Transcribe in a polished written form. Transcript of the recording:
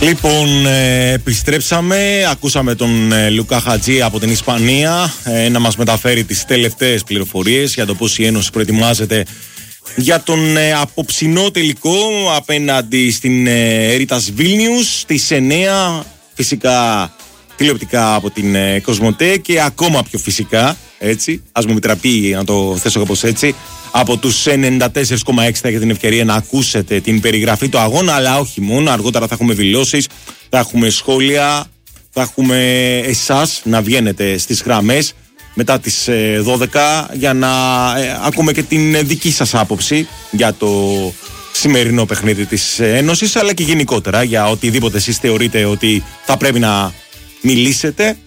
Λοιπόν, επιστρέψαμε, ακούσαμε τον Λουκά Χατζή από την Ισπανία να μας μεταφέρει τις τελευταίες πληροφορίες για το πώς η Ένωση προετοιμάζεται για τον απόψινό τελικό απέναντι στην Έριτας Βίλνιους στις 9, φυσικά τηλεοπτικά από την Κοσμοτέ και ακόμα πιο φυσικά, έτσι, ας μου επιτραπεί να το θέσω κάπως έτσι, από τους 94,6 θα έχετε την ευκαιρία να ακούσετε την περιγραφή του αγώνα, αλλά όχι μόνο, αργότερα θα έχουμε δηλώσεις, θα έχουμε σχόλια, θα έχουμε εσάς να βγαίνετε στις γραμμές μετά τις 12 για να ακούμε και την δική σας άποψη για το σημερινό παιχνίδι της Ένωσης, αλλά και γενικότερα για οτιδήποτε εσείς θεωρείτε ότι θα πρέπει να μιλήσετε.